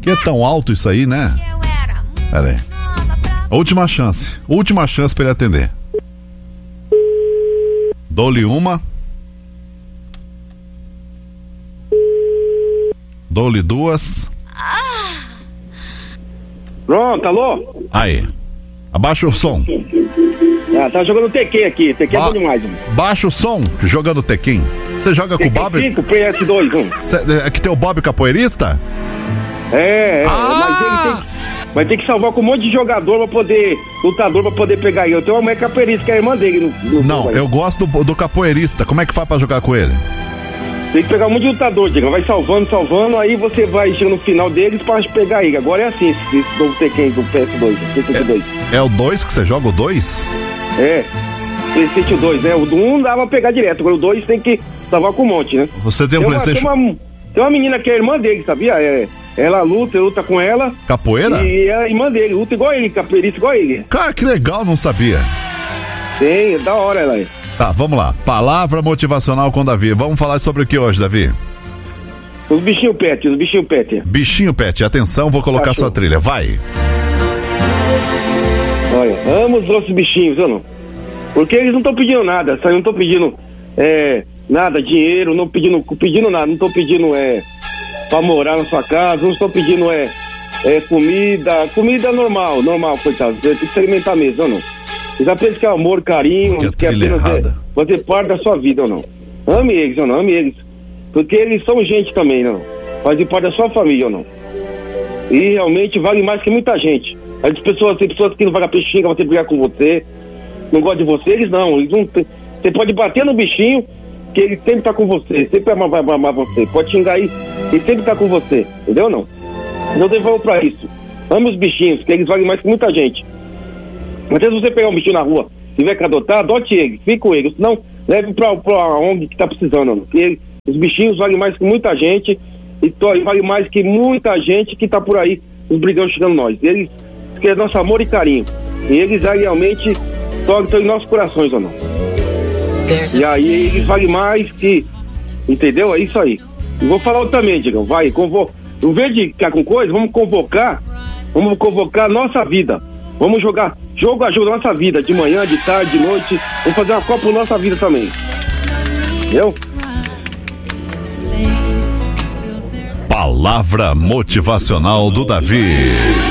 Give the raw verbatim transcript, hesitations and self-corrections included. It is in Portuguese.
que é tão alto isso aí, né? Pera aí. Última chance. Última chance pra ele atender. Dou-lhe uma. Dou-lhe duas. Pronto, alô? Aí. Abaixa o som. Ah, tá jogando Tekken aqui. Tekken ba- é bom demais, mano. Baixa o som, jogando Tekken. Você joga com o Bob? cinco, P S dois, mano. Cê, é que tem o Bob capoeirista? É, é, Ah! mas ele tem, vai ter que salvar com um monte de jogador pra poder, lutador pra poder pegar ele. Eu tenho uma mulher capoeirista que é a irmã dele. No, no Não, eu gosto do, do capoeirista. Como é que faz pra jogar com ele? Tem que pegar um monte de lutador, diga. Vai salvando, salvando, aí você vai chegando no final deles pra pegar ele. Agora é assim, esse, esse novo Tekken do P S dois, PlayStation dois. É o dois que você joga, o dois? É, PlayStation dois, né? O do um dá pra pegar direto, agora o dois tem que salvar com um monte, né? Você tem um Tem uma, PlayStation tem, uma, tem uma menina que é irmã dele, sabia? É, ela luta, eu luta com ela. capoeira? E é a irmã dele, luta igual ele, capoeirista igual ele. Cara, que legal, não sabia. Tem, é da hora ela aí. Tá, vamos lá. Palavra motivacional com o Davi. Vamos falar sobre o que hoje, Davi? Os bichinhos pet, os bichinhos pet. Bichinho pet, atenção, vou colocar Cachorro. sua trilha. Vai. Olha, amo os nossos bichinhos, eu não. Porque eles não estão pedindo nada, sabe? Não estão pedindo é, nada, dinheiro, não pedindo, pedindo nada, não estão pedindo é, pra morar na sua casa, não estão pedindo é, é, comida, comida normal, normal, coitado. Tem que se alimentar mesmo, ou não? Eles aprendem que é amor, carinho, Que que é trilha apenas é, errada. fazer parte da sua vida, ou não? Ame eles, ou não? Ame eles. Porque eles são gente também, não? Fazem parte da sua família, ou não? E realmente vale mais que muita gente. As pessoas, tem pessoas que não vão peixinho, vão ter que brigar com você, não gostam de você, eles não. Eles não tem, você pode bater no bichinho, que ele sempre tá com você, sempre vai amar, amar você. Pode xingar aí, ele sempre tá com você, entendeu ou não? Não devolvo pra isso. Ame os bichinhos, que eles valem mais que muita gente. Às vezes você pegar um bichinho na rua, tiver que adotar, adote ele, fique com ele, senão leve pra, pra O N G que tá precisando, não. Porque ele, os bichinhos valem mais que muita gente, e to, vale mais que muita gente que tá por aí, os brigantes chegando nós. Eles querem nosso amor e carinho. E eles aí realmente estão em nossos corações, ou não? E aí eles valem mais que, entendeu? É isso aí. E vou falar outra também, Digão, vai, convo... em vez de ficar com coisa, vamos convocar, vamos convocar a nossa vida. Vamos jogar jogo a jogo da nossa vida, de manhã, de tarde, de noite. Vamos fazer uma Copa da nossa vida também. Entendeu? Palavra motivacional do Davi.